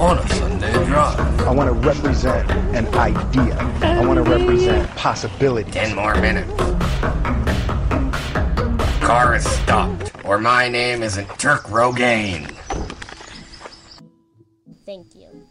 on a Sunday drive. I want to represent an idea. I want to represent possibility. 10 more minutes. Car is stopped, or my name isn't Turk Rogaine. Thank you.